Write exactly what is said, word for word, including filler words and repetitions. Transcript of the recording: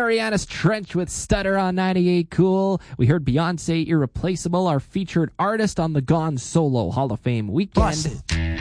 Marianas Trench with Stutter on ninety-eight Cool. We heard Beyonce Irreplaceable, our featured artist on the Gone Solo Hall of Fame weekend. Bust it.